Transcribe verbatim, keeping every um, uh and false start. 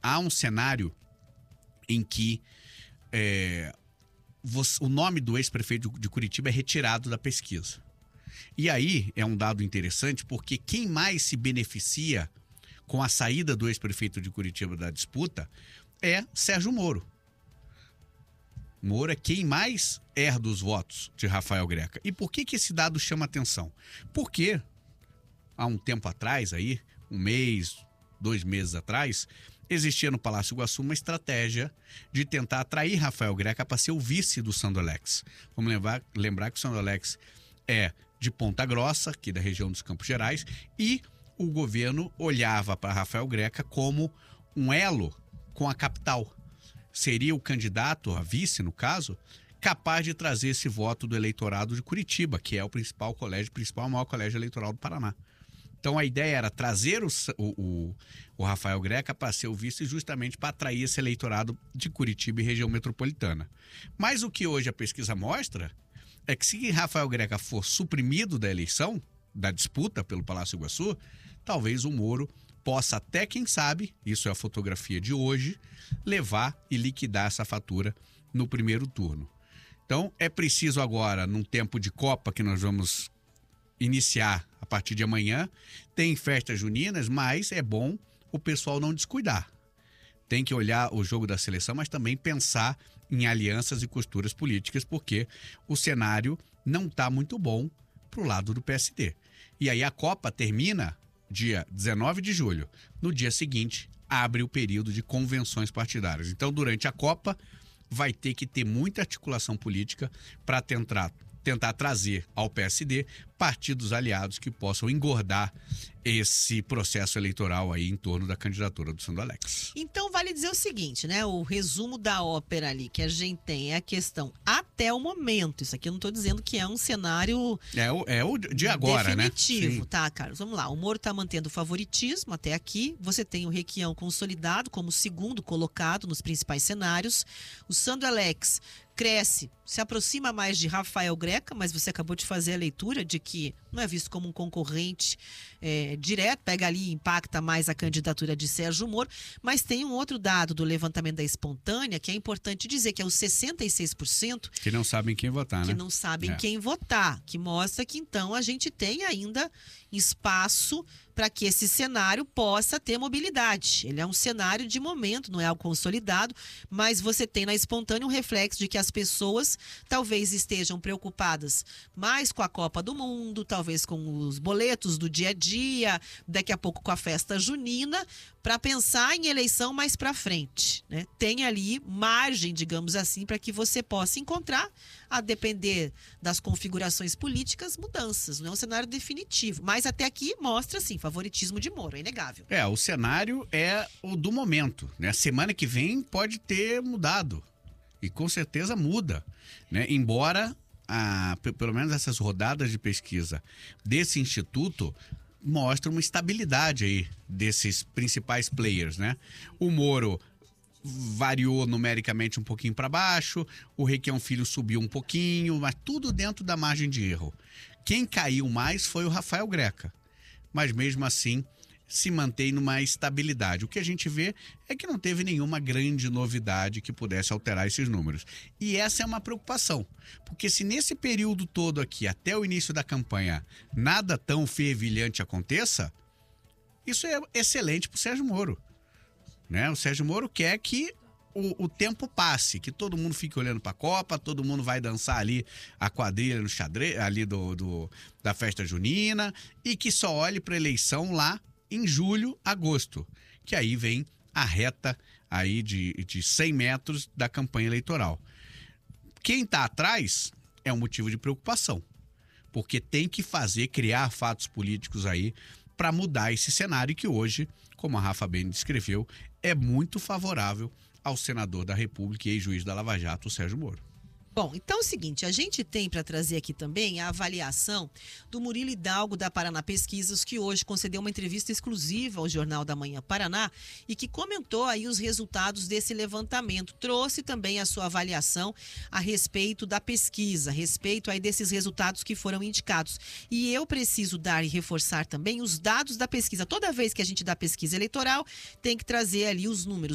há um cenário em que é, você, o nome do ex-prefeito de Curitiba é retirado da pesquisa. E aí é um dado interessante, porque quem mais se beneficia com a saída do ex-prefeito de Curitiba da disputa é Sérgio Moro. Moro é quem mais herda os votos de Rafael Greca. E por que que esse dado chama atenção? Porque há um tempo atrás, aí, um mês, dois meses atrás, existia no Palácio Iguaçu uma estratégia de tentar atrair Rafael Greca para ser o vice do Sandro Alex. Vamos lembrar, lembrar que o Sandro Alex é de Ponta Grossa, aqui da região dos Campos Gerais, e o governo olhava para Rafael Greca como um elo com a capital. Seria o candidato, a vice no caso, capaz de trazer esse voto do eleitorado de Curitiba, que é o principal colégio, principal maior colégio eleitoral do Paraná. Então a ideia era trazer o, o, o Rafael Greca para ser o vice justamente para atrair esse eleitorado de Curitiba e região metropolitana. Mas o que hoje a pesquisa mostra é que se Rafael Greca for suprimido da eleição, da disputa pelo Palácio Iguaçu, talvez o Moro possa até, quem sabe, isso é a fotografia de hoje, levar e liquidar essa fatura no primeiro turno. Então é preciso agora, num tempo de Copa que nós vamos iniciar a partir de amanhã, tem festas juninas, mas é bom o pessoal não descuidar. Tem que olhar o jogo da seleção, mas também pensar em alianças e costuras políticas, porque o cenário não está muito bom para o lado do P S D. E aí a Copa termina dia dezenove de julho. No dia seguinte, abre o período de convenções partidárias. Então, durante a Copa, vai ter que ter muita articulação política para tentar, tentar trazer ao P S D partidos aliados que possam engordar esse processo eleitoral aí em torno da candidatura do Sandro Alex. Então vale dizer o seguinte, né? O resumo da ópera ali que a gente tem é a questão até o momento. Isso aqui eu não estou dizendo que é um cenário É o, é o de agora, definitivo, né? tá, Carlos? Vamos lá. O Moro está mantendo o favoritismo até aqui. Você tem o Requião consolidado como segundo colocado nos principais cenários. O Sandro Alex cresce, se aproxima mais de Rafael Greca, mas você acabou de fazer a leitura de que não é visto como um concorrente é, direto, pega ali e impacta mais a candidatura de Sérgio Moro, mas tem um outro dado do levantamento da Espontânea que é importante dizer, que é os sessenta e seis por cento que não sabem quem votar, né? Que não sabem é. quem votar, que mostra que então a gente tem ainda espaço para que esse cenário possa ter mobilidade. Ele é um cenário de momento, não é algo consolidado, mas você tem na Espontânea um reflexo de que as pessoas talvez estejam preocupadas mais com a Copa do Mundo, talvez com os boletos do dia a dia, daqui a pouco com a festa junina, para pensar em eleição mais para frente, né? Tem ali margem, digamos assim, para que você possa encontrar, a depender das configurações políticas, mudanças. Não é um cenário definitivo, mas até aqui mostra, sim, favoritismo de Moro, é inegável. É, o cenário é o do momento, né? Semana que vem pode ter mudado, e com certeza muda, né? Embora, a, pelo menos essas rodadas de pesquisa desse instituto mostram uma estabilidade aí desses principais players, né? O Moro variou numericamente um pouquinho para baixo, o Requião Filho subiu um pouquinho, mas tudo dentro da margem de erro. Quem caiu mais foi o Rafael Greca, mas mesmo assim se mantém numa estabilidade. O que a gente vê é que não teve nenhuma grande novidade que pudesse alterar esses números. E essa é uma preocupação, porque se nesse período todo aqui, até o início da campanha, nada tão fervilhante aconteça, isso é excelente para o Sérgio Moro. Né? O Sérgio Moro quer que o, o tempo passe, que todo mundo fique olhando para a Copa, todo mundo vai dançar ali a quadrilha no xadrez, ali do, do, da festa junina, e que só olhe para a eleição lá em julho, agosto, que aí vem a reta aí de, de cem metros da campanha eleitoral. Quem está atrás é um motivo de preocupação, porque tem que fazer, criar fatos políticos aí para mudar esse cenário que hoje, como a Rafa bem descreveu, é muito favorável ao senador da República e ex-juiz da Lava Jato, o Sérgio Moro. Bom, então é o seguinte, a gente tem para trazer aqui também a avaliação do Murilo Hidalgo da Paraná Pesquisas, que hoje concedeu uma entrevista exclusiva ao Jornal da Manhã Paraná e que comentou aí os resultados desse levantamento, trouxe também a sua avaliação a respeito da pesquisa, a respeito aí desses resultados que foram indicados. E eu preciso dar e reforçar também os dados da pesquisa. Toda vez que a gente dá pesquisa eleitoral, tem que trazer ali os números.